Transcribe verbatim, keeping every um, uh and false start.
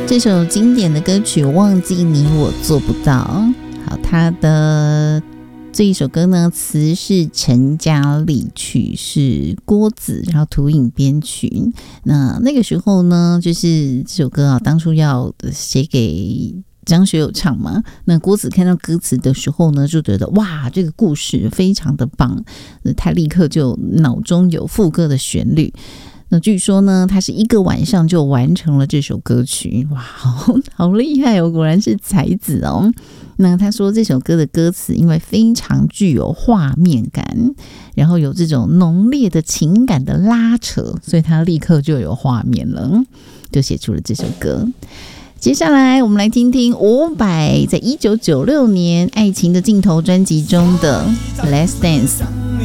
这首经典的歌曲《忘记你我做不到》。好，它的这一首歌呢，词是陈嘉丽，曲是郭子，然后图影编曲。那那个时候呢，就是这首歌啊，当初要写给张学友唱嘛，那郭子看到歌词的时候呢，就觉得哇，这个故事非常的棒，他立刻就脑中有副歌的旋律。那据说呢，他是一个晚上就完成了这首歌曲，哇，好, 好厉害哦，果然是才子哦。那他说这首歌的歌词因为非常具有画面感，然后有这种浓烈的情感的拉扯，所以他立刻就有画面了，就写出了这首歌。接下来我们来听听伍佰在一九九六年《爱情的尽头》专辑中的《Let's Dance》。